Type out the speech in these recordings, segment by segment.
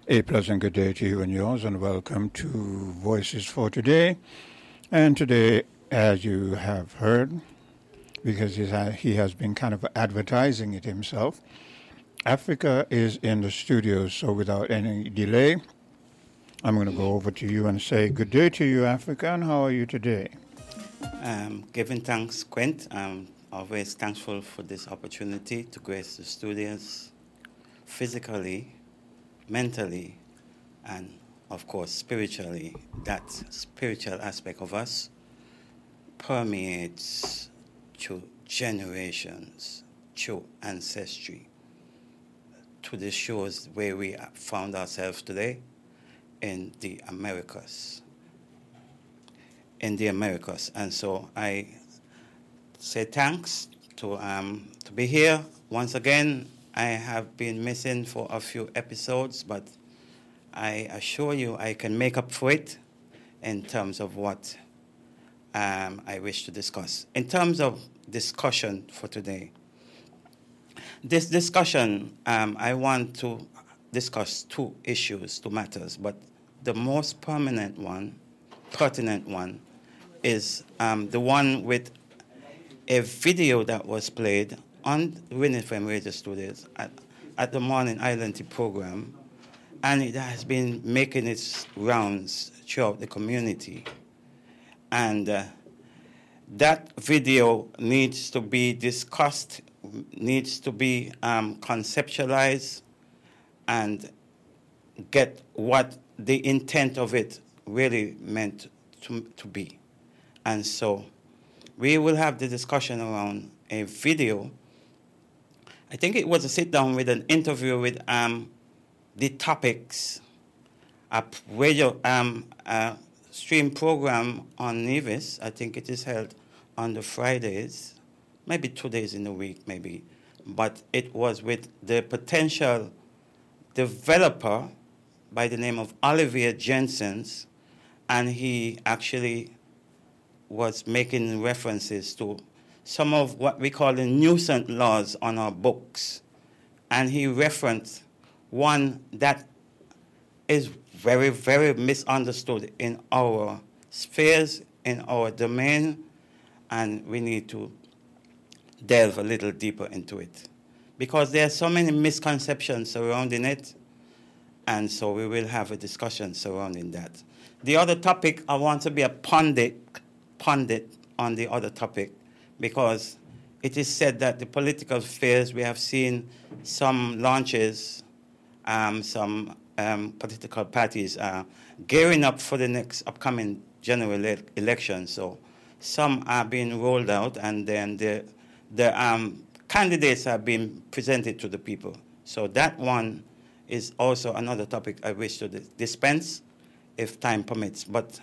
A pleasant good day to you and yours, and welcome to Voices for Today. And today, as you have heard, because he has been kind of advertising it himself, Africa is in the studio. So without any delay, I'm going to go over to you and say good day to you, Africa, and how are you today? Giving thanks, Quint. I'm always thankful for this opportunity to grace the studios physically, mentally, and of course spiritually. That spiritual aspect of us permeates through generations, through ancestry, to the shores where we found ourselves today in the Americas. And so I say thanks to be here once again. I have been missing for a few episodes, but I assure you I can make up for it in terms of what I wish to discuss. In terms of discussion for today, this discussion, I want to discuss two issues, two matters, but the most pertinent one is the one with a video that was played on Win FM Radio Studios at the Morning Island Tea program, and it has been making its rounds throughout the community. And that video needs to be discussed, needs to be conceptualized, and get what the intent of it really meant to be. And so we will have the discussion around a video. I think it was a sit-down with an interview with the topics, a radio stream program on Nevis. I think it is held on the Fridays, maybe 2 days in a week, maybe. But it was with the potential developer by the name of Olivier Jensens, and he actually was making references to some of what we call the nuisance laws on our books. And he referenced one that is very, very misunderstood in our spheres, in our domain, and we need to delve a little deeper into it. Because there are so many misconceptions surrounding it, and so we will have a discussion surrounding that. The other topic, I want to be a pundit on the other topic, because it is said that the political spheres, we have seen some launches, some political parties are gearing up for the next upcoming general election. So some are being rolled out, and then the candidates are being presented to the people. So that one is also another topic I wish to dispense if time permits. But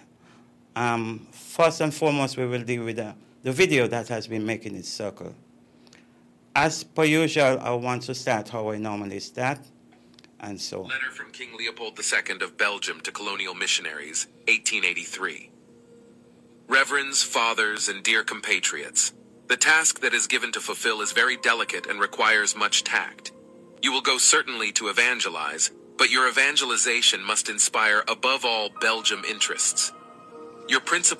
first and foremost, we will deal with the video that has been making its circle. As per usual, I want to start how I normally start. And so, letter from King Leopold II of Belgium to colonial missionaries, 1883. Reverends, fathers, and dear compatriots, the task that is given to fulfill is very delicate and requires much tact. You will go certainly to evangelize, but your evangelization must inspire above all Belgium interests. Your principal